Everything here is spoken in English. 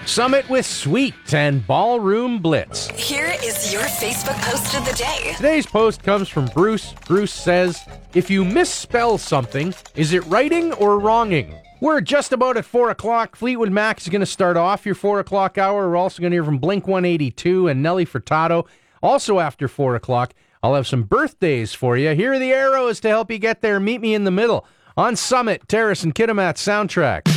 Summit with Sweet and Ballroom Blitz. Here is your Facebook post of the day. Today's post comes from Bruce. Bruce says, if you misspell something, is it righting or wronging? We're just about at 4 o'clock. Fleetwood Mac is going to start off your 4 o'clock hour. We're also going to hear from Blink-182 and Nelly Furtado. Also after 4 o'clock, I'll have some birthdays for you. Here are the arrows to help you get there. Meet me in the middle on Summit, Terrace, and Kitimat Soundtrack.